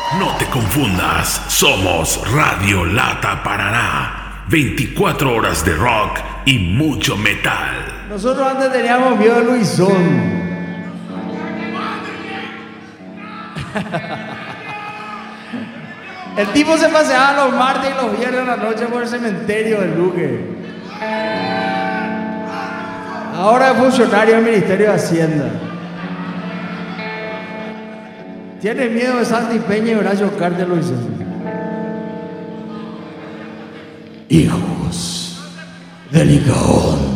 No te confundas, somos Radio Lata Paraná. 24 horas de rock y mucho metal. Nosotros antes teníamos miedo a Luisón. El tipo se paseaba los martes y los viernes a la noche por el cementerio del Luque. Ahora es funcionario del Ministerio de Hacienda. Tiene miedo de Santi Peña y Horacio Cartes, Luisón. Hijos del Licaón.